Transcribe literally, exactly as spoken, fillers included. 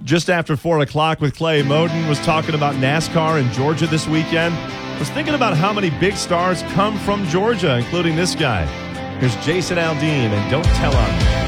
Just after four o'clock with Clay Moden was talking about NASCAR in Georgia this weekend. Was thinking about how many big stars come from Georgia, including this guy. Here's Jason Aldean and Don't Tell On Me.